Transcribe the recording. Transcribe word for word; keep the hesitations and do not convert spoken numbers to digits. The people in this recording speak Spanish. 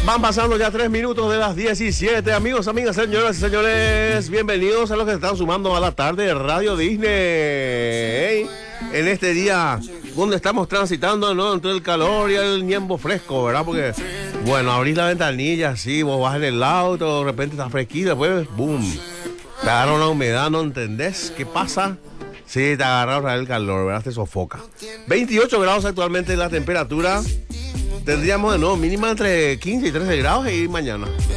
Van pasando ya tres minutos de las diecisiete. Amigos, amigas, señoras y señores, bienvenidos a los que se están sumando a la tarde de Radio Disney. En este día donde estamos transitando, ¿no?, entre el calor y el niembo fresco, ¿verdad? Porque, bueno, abrís la ventanilla, sí, vos vas en el auto, de repente está fresquito, después, boom, te agarra una humedad, ¿no entendés? ¿Qué pasa? Sí, te agarra otra vez el calor, ¿verdad? Te sofoca. veintiocho grados actualmente la temperatura. Tendríamos de nuevo mínima entre quince y trece grados y mañana.